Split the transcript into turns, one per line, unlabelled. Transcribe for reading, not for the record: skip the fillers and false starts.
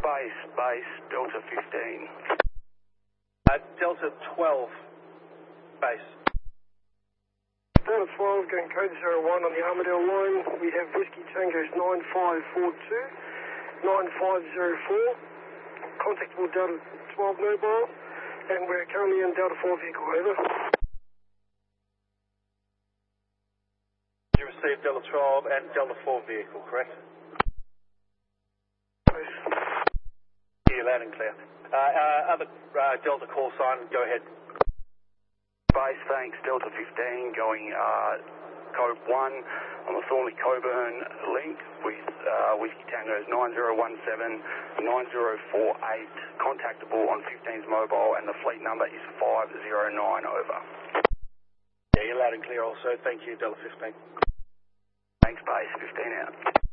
Base, Delta 15.
Delta 12, base.
Delta 12 going code 01 on the Armadale line. We have Whiskey Tango's 9542, 9504. Contactable Delta 12 mobile, and we're currently in Delta 4 vehicle, over.
You received Delta 12 and Delta 4 vehicle, correct? Yeah, loud and clear. Other Delta call sign, go ahead.
Base, thanks, Delta 15 going code 1 on the Thornley Coburn link with Whiskey Tango's 9017 9048, contactable on 15's mobile, and the fleet number is 509, over.
Yeah, you're loud and clear also. Thank you, Delta 15.
Thanks, Base, 15 out.